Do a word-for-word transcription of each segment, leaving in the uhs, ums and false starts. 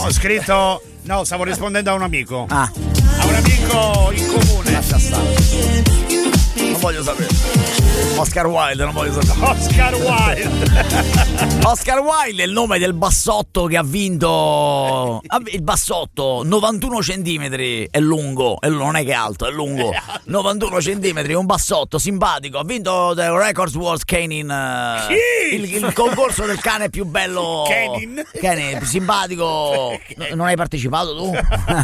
ho scritto. No, stavo rispondendo a un amico. Ah. A un amico in comune. Lascia stare. Non voglio sapere. Oscar Wilde, non voglio sapere. Oscar Wilde. Oscar Wilde è il nome del bassotto che ha vinto. Il bassotto, novantuno centimetri, è lungo, è, non è che è alto, è lungo. novantuno centimetri, un bassotto simpatico. Ha vinto The Records Wars Canin. Sì! Il, il concorso del cane più bello. Canin? Cane, simpatico. No, non hai partecipato tu?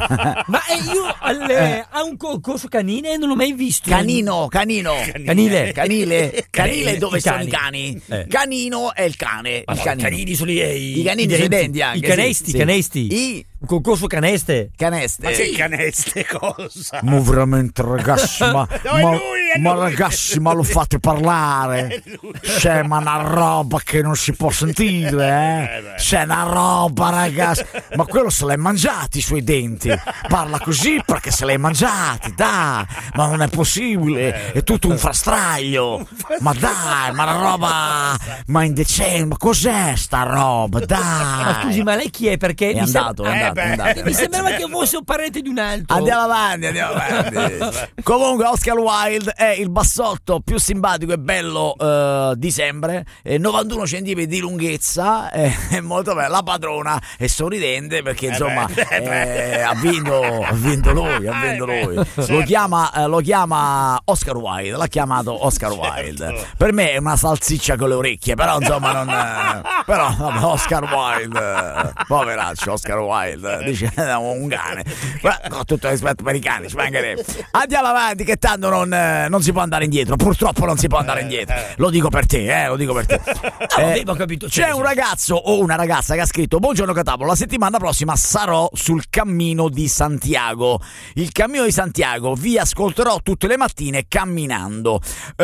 Ma eh, io al, eh, a un concorso canine non l'ho mai visto. Canino, canino. Canile. Canile. Canile dove I sono cani. i cani? Eh. Canino è il cane. Ma Il no, canino. i canini sono i, I canini sono i denti anche. I canesti, sì, sì. canesti. I Un concorso caneste. caneste. Ma che caneste cosa? Ma veramente ragazzi, ma, No, è ma, lui, è ma lui. ragazzi, ma lo fate parlare? È lui. C'è ma una roba che non si può sentire, Eh, eh? beh. C'è una roba, ragazzi. Ma quello se l'hai mangiati i suoi denti. Parla così perché se l'hai mangiati, dai. Ma non è possibile, è tutto un frastraglio. Ma dai, ma la roba, ma indecente, ma cos'è sta roba? Dai. Ma scusi, ma lei chi è? Perché È mi, andato, sem- è andato, Eh, è andato. mi sembrava che fosse un parente di un altro. Andiamo avanti, andiamo avanti. Comunque Oscar Wilde è il bassotto più simpatico e bello eh, di sempre, eh, novantuno centimetri di lunghezza, eh, è molto bella. La padrona è sorridente perché insomma beh, eh beh. eh, ha vinto, ha vinto lui, ha vinto Eh lui. beh, Lo certo. chiama, eh, lo chiama Oscar Wilde, l'ha chiamato Oscar Certo. Wilde. Per me è una salsiccia con le orecchie, però insomma non eh, però vabbè, Oscar Wilde, eh, poveraccio Oscar Wilde, dice eh, un cane. Ma, con tutto il rispetto per i cani, ci mancherebbe. Andiamo avanti che tanto non, eh, non si può andare indietro, purtroppo non si può andare indietro. Lo dico per te, eh, lo dico per te. Ah, vabbè, ma ho capito. C'è un ragazzo o una ragazza che ha scritto: buongiorno Catapolo, la settimana prossima sarò sul cammino di Santiago. Il cammino di Santiago vi ascolterò tutte le mattine camminando.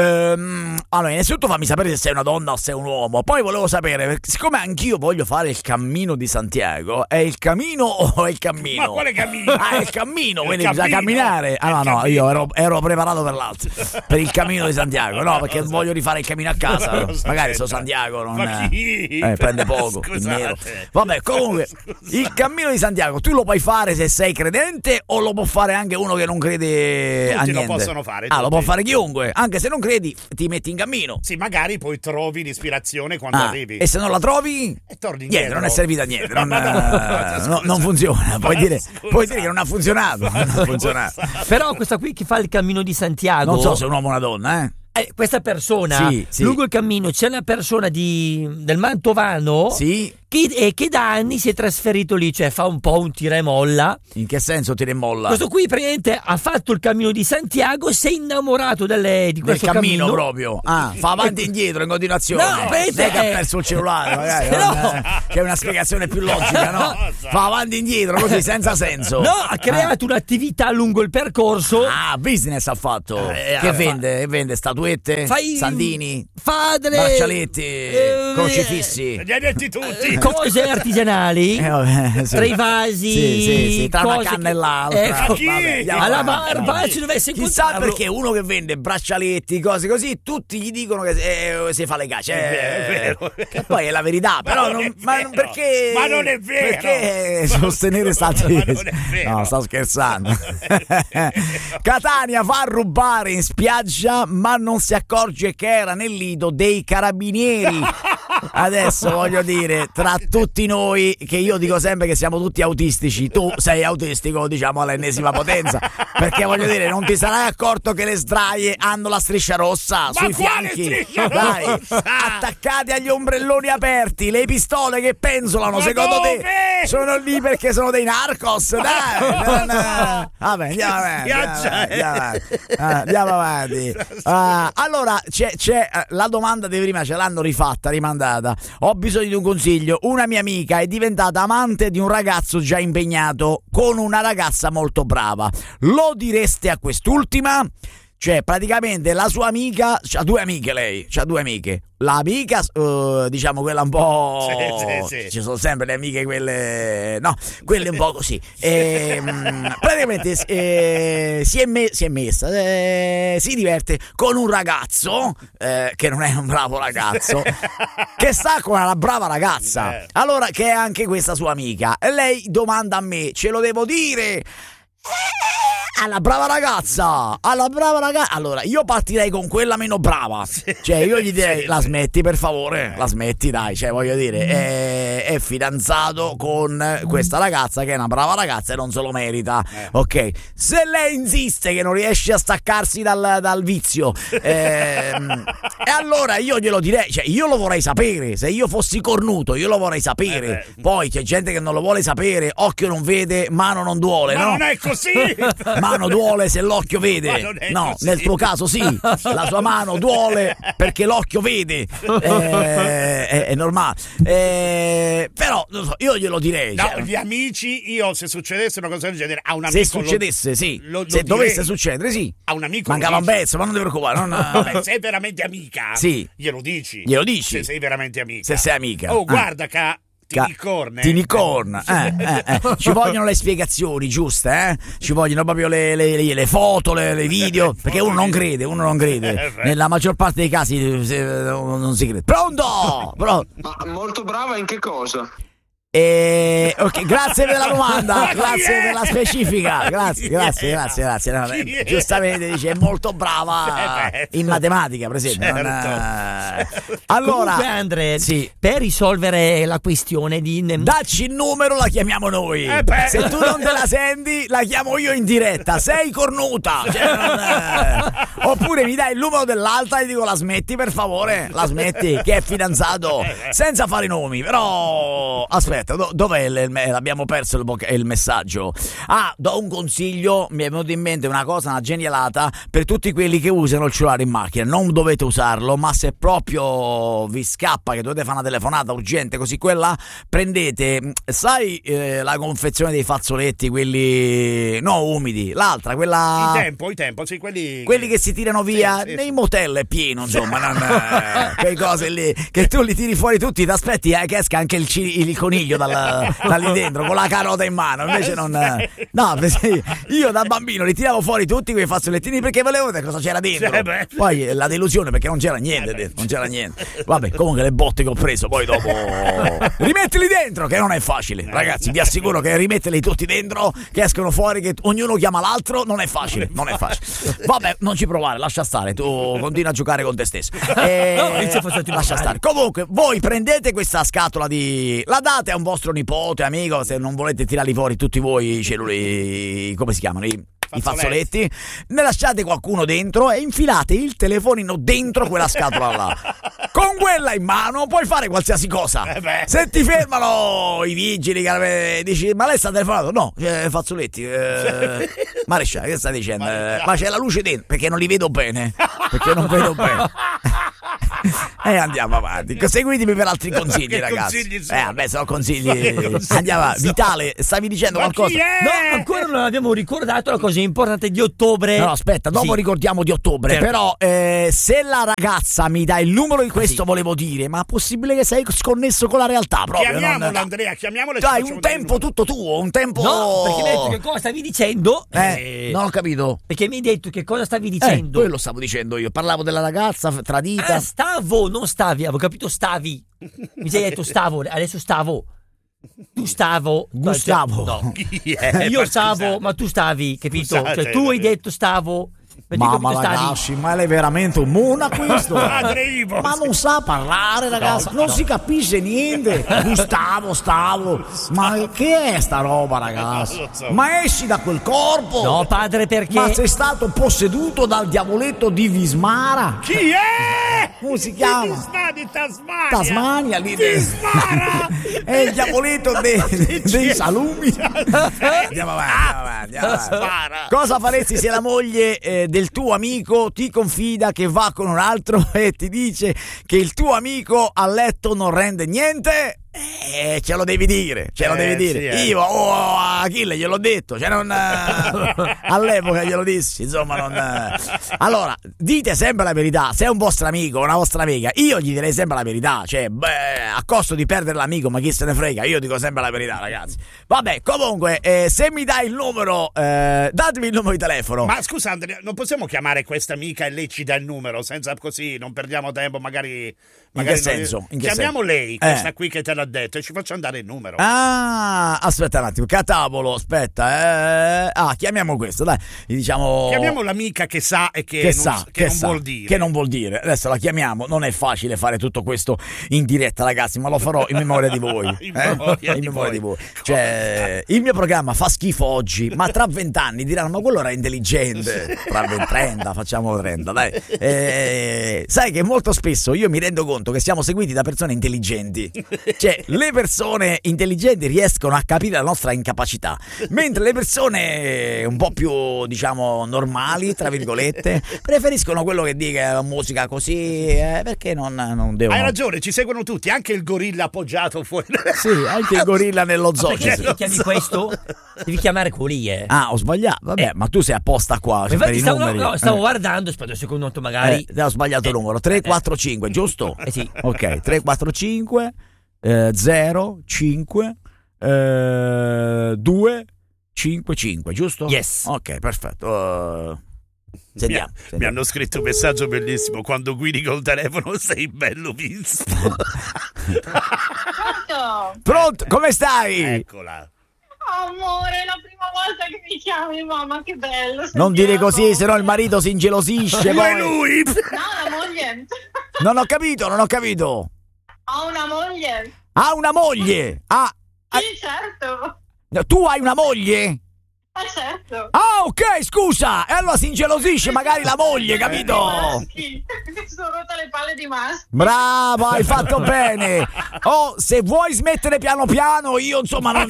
Ehm, allora, innanzitutto fammi sapere se sei una donna o sei un uomo. Poi volevo sapere, perché siccome anch'io voglio fare il cammino di Santiago, è il cammino o è il cammino? Ma quale cammino? Ah, è il cammino, quindi Il bisogna cammino. camminare. Ah no, Il no, cammino. io ero, ero preparato per l'altro, per il cammino di Santiago. No, perché voglio rifare il cammino a casa. Ma cosa Magari c'entra? so Santiago non Ma chi? eh, prende poco il Scusate. nero. Vabbè, comunque il cammino di Santiago tu lo puoi fare se sei credente o lo può fare anche uno che non crede a Tutti lo niente? possono fare, Ah, lo tutti. può fare chiunque, anche se non credi ti metti in cammino. Sì, magari poi trovi l'ispirazione quando Ah, arrivi. e se non la trovi E torni niente, indietro. non è servita a niente, non, Ma no, eh, scusa. no, non funziona. Puoi Ma dire, scusa. puoi dire che non ha funzionato. Non ha funzionato. Però questa qui che fa il cammino di Santiago. Non so se è un uomo o una donna, eh. eh, questa persona, Sì, sì. lungo il cammino c'è una persona di, del Mantovano Sì. che, eh, che da anni si è trasferito lì, cioè fa un po' un tira e molla. In che senso tira e molla? Questo qui praticamente ha fatto il cammino di Santiago e si è innamorato delle, di Del questo cammino, cammino proprio. Ah, fa avanti e indietro in continuazione. No, Non vedete, è che ha eh. perso il cellulare, magari. No. non, eh, C'è una spiegazione più logica, no? Fa avanti e indietro così senza senso. No, ha creato un'attività lungo il percorso. Ah, business ha fatto. Eh, che fa- vende? Che vende? Statuette? Fai- Sandini? Fa delle Braccialetti? eh, crocifissi? Li hai detti tutti. eh, cose artigianali. Eh, vabbè, sì. Tra i vasi, Sì, sì, sì, tra una cose canna che- e l'altra. Ecco, Ma chi? Vabbè, andiamo alla avanti, barba avanti. ci dovesse Chissà incontrarlo. perché uno che vende braccialetti, cose così, tutti gli dicono che eh, si fa le cacce. È vero, è vero, è vero. Che poi è la verità, però non non, è ma non- vero. perché Ma non è vero. Perché Ma- sostenere stati ma non è vero. No, sto scherzando. Ma non è vero. Catania va a rubare in spiaggia, ma non si accorge che era nel lido dei carabinieri. Adesso voglio dire, tra tutti noi, che io dico sempre che siamo tutti autistici, tu sei autistico, diciamo, all'ennesima potenza, perché voglio dire, non ti sarai accorto che le sdraie hanno la striscia rossa Ma sui quale fianchi, striscia dai, rossa? attaccati agli ombrelloni aperti, le pistole che penzolano, Ma secondo dove? te sono lì perché sono dei narcos, dai. Non- vabbè, andiamo avanti, Spiaggia, andiamo avanti, Ah, andiamo avanti. Ah, allora c'è, c'è eh, la domanda di prima, ce l'hanno rifatta, rimandata. Ho bisogno di un consiglio. Una mia amica è diventata amante di un ragazzo già impegnato con una ragazza molto brava. Lo direste a quest'ultima? Cioè, praticamente la sua amica, c'ha due amiche lei, c'ha due amiche. L'amica, uh, diciamo quella un po'. Sì, sì, sì. Ci sono sempre le amiche, quelle. No, quelle un po' così. E, mh, praticamente eh, si, è me- si è messa, eh, si diverte con un ragazzo, eh, che non è un bravo ragazzo, che sta con una brava ragazza. Allora, che è anche questa sua amica. E lei domanda a me: ce lo devo dire? Alla brava ragazza, alla brava ragazza. Allora, io partirei con quella meno brava. Cioè, io gli direi: la smetti per favore, la smetti, dai. Cioè, voglio dire, è, è fidanzato con questa ragazza che è una brava ragazza e non se lo merita. Ok, se lei insiste che non riesce a staccarsi dal, dal vizio, ehm, e allora io glielo direi. Cioè, io lo vorrei sapere. Se io fossi cornuto, io lo vorrei sapere. Eh Poi c'è gente che non lo vuole sapere. Occhio non vede, mano non duole. Ma no? non è così! Mano duole se l'occhio vede. Ma non è No, così. nel tuo caso sì. La sua mano duole perché l'occhio vede. Eh, è, è normale. Eh, però non so, io glielo direi. No, cioè, gli amici, io se succedesse una cosa del genere a un se amico lo- succedesse, sì. lo- lo se direi. dovesse succedere, sì. A un amico lo Mancava un dici. pezzo, ma non ti preoccupare. Non, Vabbè, se è veramente amica, Sì. glielo dici. Glielo dici. Se sei veramente amica. Se sei amica. Oh, Ah. guarda che Ca- Tinicorn. eh. Tinicorn, eh, eh, eh. Ci vogliono le spiegazioni giuste, eh? Ci vogliono proprio le, le- le- le foto, le, le video, perché uno non crede, uno non crede. Nella maggior parte dei casi eh, non si crede. Pronto? Pronto? Ma molto brava in che cosa? Eh, ok, grazie per la domanda, Ma chi grazie è? per la specifica, grazie, grazie, grazie, grazie. No, Chi eh, è? giustamente dice è molto brava Eh, beh, in matematica, per esempio. non, certo. eh. Allora, Comunque, Andre, sì. per risolvere la questione di Dacci il numero, la chiamiamo noi. Eh beh. Se tu non te la senti, la chiamo io in diretta. Sei cornuta. Cioè, non, eh. Oppure mi dai il numero dell'altra e dico: la smetti per favore, la smetti, che è fidanzato, senza fare nomi. Però aspetta, do- dov'è il, il- l'abbiamo perso il, boc- il messaggio. Ah, do un consiglio, mi è venuto in mente una cosa, una genialata per tutti quelli che usano il cellulare in macchina. Non dovete usarlo, ma se proprio vi scappa che dovete fare una telefonata urgente così quella, prendete, sai, eh, la confezione dei fazzoletti, quelli no umidi, l'altra, quella Il tempo, il tempo, sì, quelli quelli che si tirano via Sì, sì, nei sì. motel è pieno, insomma, non, eh, quelle cose lì che tu li tiri fuori tutti, ti aspetti eh, che esca anche il, ci- il coniglio dal, da lì dentro con la carota in mano, invece non eh. No, sì, io da bambino li tiravo fuori tutti quei fazzolettini perché volevo vedere cosa c'era dentro. Sì, beh. Poi eh, la delusione perché non c'era niente dentro, non c'era niente. Vabbè, comunque le botte che ho preso poi dopo rimettili dentro, che non è facile, ragazzi, vi assicuro che rimetterli tutti dentro, che escono fuori, che ognuno chiama l'altro, non è facile, non è facile. Vabbè, non ci provare, lascia stare, tu continua a giocare con te stesso. E... No, inizia a farti lascia male. stare. Comunque, voi prendete questa scatola di... la date a un vostro nipote, amico, se non volete tirarli fuori tutti voi i cellulari, come si chiamano? I... I fazzoletti, ne lasciate qualcuno dentro e infilate il telefonino dentro quella scatola là. Con quella in mano puoi fare qualsiasi cosa. Eh beh. Se ti fermano i vigili, che dici: ma lei sta telefonando? No, eh, fazzoletti. Eh, maresciallo, che sta dicendo? Eh, ma c'è la luce dentro perché non li vedo bene. Perché non vedo bene. E andiamo avanti. Seguitemi per altri consigli, Che ragazzi. consigli sono? Eh, vabbè, sono consigli. Ma che consigli Andiamo avanti. sono? Vitale, stavi dicendo Ma qualcosa? chi è? No, ancora non abbiamo ricordato la cosa importante di ottobre. No, aspetta, dopo Sì. ricordiamo di ottobre. Certo. Però, eh, se la ragazza mi dà il numero di questo, Sì. volevo dire, ma è possibile che sei sconnesso con la realtà proprio? Chiamiamolo, non- Andrea, chiamiamolo e ci Dai, facciamo un dare tempo il numero. tutto tuo, un tempo. No, perché mi hai detto che cosa stavi dicendo. Eh, non ho capito. Perché mi hai detto che cosa stavi Eh, dicendo. quello stavo dicendo io. Parlavo della ragazza f- tradita. Ah, stavo, non stavi, avevo capito stavi. Mi sei detto stavo, adesso stavo. Tu stavo. Gustavo. No. Chi è? Io Ma stavo, scusa. ma tu stavi, capito? Scusate, Cioè tu hai eh. detto stavo. Ma dico Mamma che tu stavi. ragazzi, ma lei è veramente un mona questo? Padre Ivo. Ma non sa parlare, ragazzi, non si capisce niente. Gustavo, stavo. Ma che è sta roba, ragazzi? Non lo so. Ma esci da quel corpo. No, padre, perché Ma sei stato posseduto dal diavoletto di Vismara? Chi è? Come si chiama? Chi sta di Tasmania? Tasmania lì Vismara! è il diavoletto de- dei salumi. Andiamo avanti, andiamo avanti, andiamo avanti. Spara. Cosa faresti se la moglie eh, del tuo amico ti confida che va con un altro e ti dice che il tuo amico a letto non rende niente? Eh, ce lo devi dire, ce lo Eh, devi dire. sì, eh. Io oh, a Achille gliel'ho detto, cioè non, eh, all'epoca glielo dissi, insomma non. eh. Allora, dite sempre la verità. Se è un vostro amico, una vostra amica, io gli direi sempre la verità. Cioè, beh, a costo di perdere l'amico, ma chi se ne frega? Io dico sempre la verità, ragazzi. Vabbè, comunque, eh, se mi dai il numero, eh, datemi il numero di telefono. Ma scusa Andrea, non possiamo chiamare questa amica e lei ci dà il numero senza così, non perdiamo tempo, magari... magari che non- senso? In che Chiamiamo senso? lei, questa Eh. qui che te l'ha detto, e ci faccia andare il numero. Ah, aspetta un attimo, catavolo, aspetta. Eh. Ah, chiamiamo questo, dai. Gli diciamo. Chiamiamo l'amica che sa e che, Che non, sa, che che non sa, vuol dire. che non vuol dire. Adesso la chiamiamo. Non è facile fare tutto questo in diretta, ragazzi, ma lo farò in memoria di voi. In eh? memoria In di memoria di voi. voi. Cioè, il mio programma fa schifo oggi, ma tra vent'anni diranno: ma quello era intelligente. Tra venti, trenta, facciamo trenta, dai. Eh, sai che molto spesso io mi rendo conto che siamo seguiti da persone intelligenti. Cioè, le persone intelligenti riescono a capire la nostra incapacità, mentre le persone un po' più, diciamo, normali, tra virgolette, preferiscono quello che dica musica così, eh, perché non, non devono. Hai ragione, ci seguono tutti, anche il gorilla appoggiato fuori. Sì, anche il gorilla nello zoo. Perché ci se chiami questo, devi chiamare quello lì, eh. Ah, ho sbagliato. Vabbè, ma tu sei apposta qua per Infatti i stavo, no, numeri. no, stavo Eh. guardando, aspetta un secondo, magari. Eh, ho sbagliato il numero. tre quattro cinque, giusto? Eh sì. Ok, tre quattro cinque eh, zero cinque eh, due cinque cinque, giusto? Yes. Ok, perfetto. Uh, Mi, sentiamo. ha- mi sentiamo. hanno scritto un messaggio bellissimo: quando guidi col telefono sei bello visto. Pronto? Pronto? Come stai? Eccola. Amore, è la prima volta che mi chiami, mamma, che bello. Non sentire dire la così, voce. se no il marito si ingelosisce. Ma è Poi. lui. No, la moglie. Non ho capito, non ho capito. Ho una moglie. Ha una moglie. Ah, Sì, certo. ah, tu hai una moglie? Ma certo. Ah, ok, scusa. E allora si ingelosisce magari la moglie, capito? Maschi. Mi sono rotta le palle di maschi. Bravo, hai fatto bene. Oh, se vuoi smettere piano piano, io insomma non.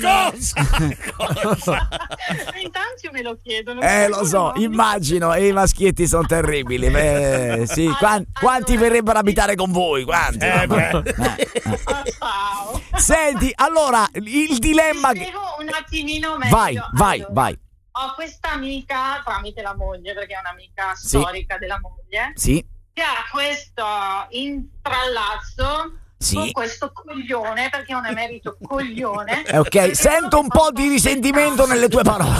Cosa? In tanti me lo chiedono. Eh, lo so, immagino. E i maschietti sono terribili. Beh, sì. Quan- quanti verrebbero a abitare con voi? Quanti? Eh, beh. Eh, eh. Ah, ciao. Senti, allora, il dilemma. Ti che- spiego un attimino meglio. Vai, vai, Allora, vai. Ho questa amica tramite la moglie, perché è un'amica Sì. storica della moglie, Sì, che ha questo intrallazzo Sì. con questo coglione, perché è un emerito coglione. eh, ok. Sento un po' di risentimento nelle tue parole.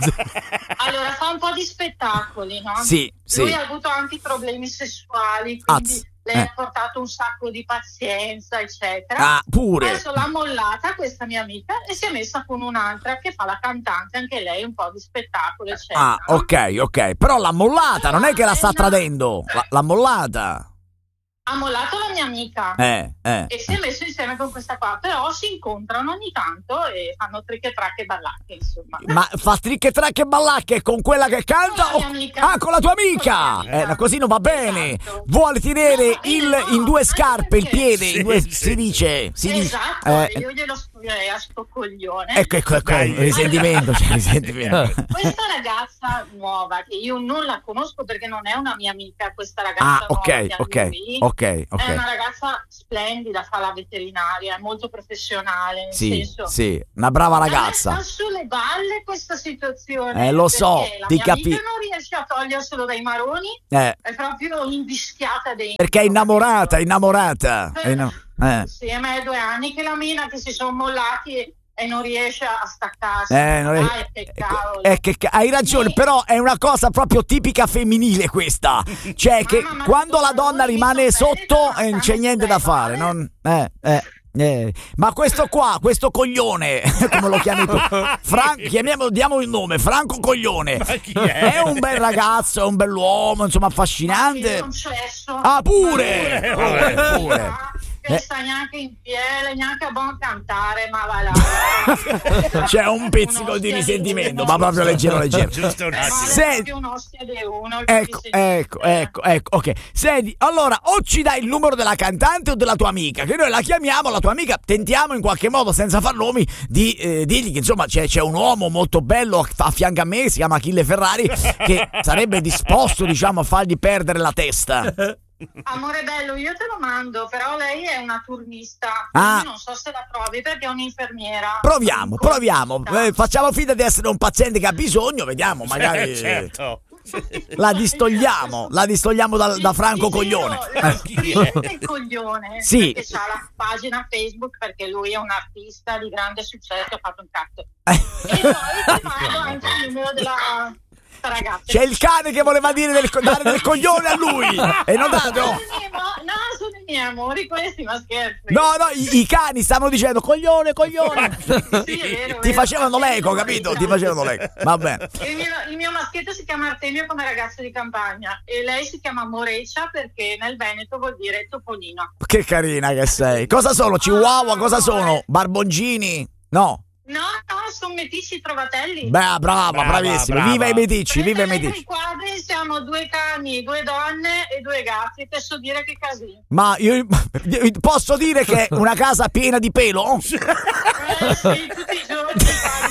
Allora, fa un po' di spettacoli, no? Sì, sì. Lui ha avuto anche problemi sessuali, quindi Az. lei Eh. ha portato un sacco di pazienza, eccetera. Ah, pure. Adesso l'ha mollata questa mia amica e si è messa con un'altra che fa la cantante, anche lei un po' di spettacolo, eccetera. Ah, ok, ok. Però l'ha mollata, non è che la sta Eh, no. tradendo. L'ha, l'ha mollata. Ha mollato la mia amica Eh, eh. e si è messo insieme con questa qua, però si incontrano ogni tanto e fanno tricche tracche ballacche, insomma. Ma fa tricche tracche ballacche con quella che canta? Con la o- mia amica. Ah, con la tua amica! Con la mia amica. Eh, ma così non va bene. Esatto. Vuole tenere No, il, no, in due anche scarpe il perché- piede, Sì, in due, sì, si sì. dice, si dice. Esatto, Eh, io glielo spiegherei a sto coglione. ecco, ecco, ecco, Dai. risentimento, c'è risentimento. Questa ragazza nuova, che io non la conosco perché non è una mia amica, questa ragazza Ah, nuova ok, che ha ok, lui, ok, è ok. una ragazza splendida, fa la veterinaria, è molto professionale, nel Sì, senso... sì, una brava A me ragazza. sta sulle balle questa situazione. Eh, lo so, perché la ti mia capi- amica non riesce a toglierselo dai maroni, Eh, è proprio invischiata dentro. perché è innamorata, è innamorata. È inno- eh. Insieme ai due anni che la mina, che si sono mollati e, e non riesce a staccarsi. Eh, non è- Dai, che cavolo. Eh, che ca- hai ragione, Sì. però è una cosa proprio tipica femminile questa. Cioè che Mamma, ma quando tu la donna mi rimane sto sotto bene, eh, non c'è stanno niente da sulle fare. balle. Non, eh, eh, eh. Ma questo qua, questo coglione, come lo chiami tu? Fran- chiamiamolo, diamo il nome, Franco Coglione. Ma chi è? È un bel ragazzo, è un bell'uomo, insomma, affascinante. È un cesso. Ah, pure! Pure, Pure, vabbè, pure. Che Eh. sta neanche in piede, neanche a buon cantare, ma va là. C'è un pizzico di risentimento, ma proprio leggero, leggero. Giusto un Eh, ma attimo. è Senti- proprio un'ostia di uno. che Ecco, si ecco, sente. ecco, ecco, ok. Senti, allora, o ci dai il numero della cantante o della tua amica, che noi la chiamiamo, la tua amica, tentiamo in qualche modo, senza far nomi, di eh, dirgli che insomma c'è, c'è un uomo molto bello a, a fianco a me, si chiama Achille Ferrari, che sarebbe disposto, diciamo, a fargli perdere la testa. Amore bello, io te lo mando, però lei è una turnista, Ah. quindi non so se la provi perché è un'infermiera. Proviamo, proviamo. Eh, facciamo finta di essere un paziente che ha bisogno, vediamo, magari Eh, certo. la distogliamo, la distogliamo da, da Franco Ti giuro, Coglione. la- il coglione, Sì. perché c'ha la pagina Facebook, perché lui è un artista di grande successo, ha fatto un cazzo. Eh. E poi ti mando anche il numero della ragazza. C'è il cane che voleva dire del, dare del coglione a lui e non dato. Sono i miei mo- no, sono i miei amori questi, ma scherzi. No, no, i, i cani stavano dicendo coglione, coglione. Sì, è vero, Ti vero. facevano l'eco, capito? Ti facevano l'eco. Va bene. Il mio, il mio maschietto si chiama Artemio come ragazzo di campagna e lei si chiama Moreccia perché nel Veneto vuol dire topolino. Che carina che sei. Cosa sono? Chihuahua? Cosa sono? Barboncini? No. No, no, sono meticci trovatelli. Beh, brava, Brava, bravissima. brava. Viva i meticci, viva i Prendete meticci. i quadri, siamo due cani, due donne e due gatti. Te so dire che casino. Ma io io posso dire che è una casa piena di pelo? Eh sì, tutti i giorni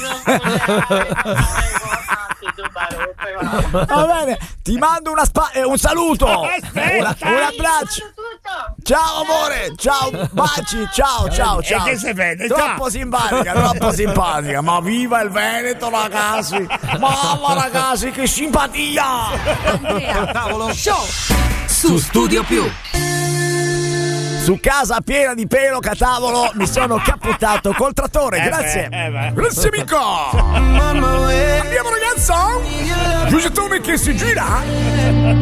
fanno. Va bene, ti mando una spa- eh, un saluto. Una- un abbraccio. Ciao amore, ciao, baci, ciao, ciao, ciao. E che sei Veneto? Troppo simpatica, troppo simpatica. Ma viva il Veneto, ragazzi. Mamma ragazzi, che simpatia. Tavolo Show su Studio Più. Su casa piena di pelo, Catavolo, mi sono cappottato col trattore, Eh grazie. beh, eh beh. Grazie amico. Andiamo ragazzo. Giusettone che si gira.